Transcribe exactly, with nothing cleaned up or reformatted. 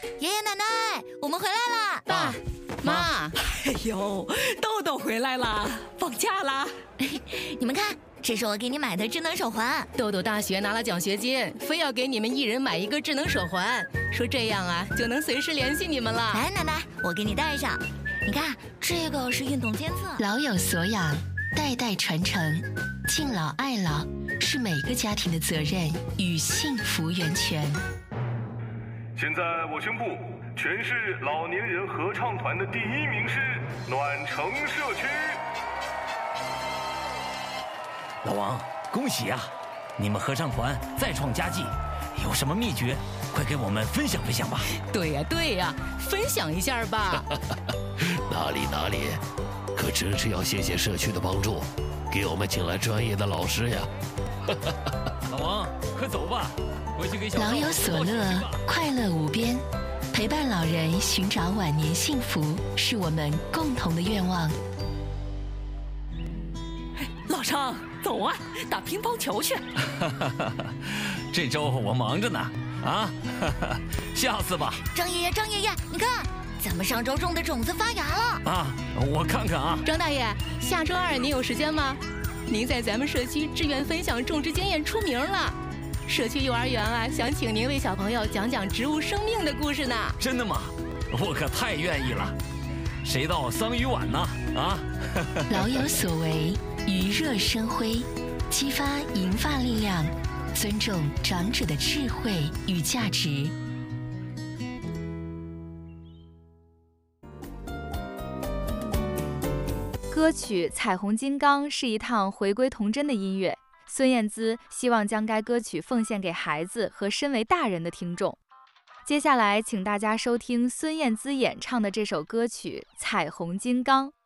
爷爷奶奶，我们回来啦！ 爸妈， 哎呦，豆豆回来啦，放假啦！ 你们看，这是我给你买的智能手环。 豆豆大学拿了奖学金，非要给你们一人买一个智能手环，说这样啊就能随时联系你们了。 来，奶奶，我给你戴上。你看，这个是运动监测。 老有所养，代代传承，敬老爱老是每个家庭的责任与幸福源泉。 现在我宣布，全市老年人合唱团的第一名是暖城社区。 老王，恭喜啊！你们合唱团再创佳绩，有什么秘诀？快给我们分享分享吧。 对呀对呀，分享一下吧。 哪里哪里，可真是要谢谢社区的帮助，给我们请来专业的老师呀。 老王，快走吧，回去给小老有所乐，快乐无边，陪伴老人寻找晚年幸福，是我们共同的愿望。 老张，走啊，打乒乓球去。 这周我忙着呢，啊，下次吧。 张爷爷，张爷爷，你看，咱们上周种的种子发芽了。 啊，我看看啊。 张大爷，下周二您有时间吗？您在咱们社区志愿分享种植经验出名了，社区幼儿园啊，想请您为小朋友讲讲植物生命的故事呢。 真的吗？我可太愿意了。谁到桑榆晚呢？啊！ 老有所为，余热生辉，激发银发力量，尊重长者的智慧与价值。 歌曲《彩虹金刚》是一趟回归童真的音乐，孙燕姿希望将该歌曲奉献给孩子和身为大人的听众。接下来请大家收听孙燕姿演唱的这首歌曲《彩虹金刚》。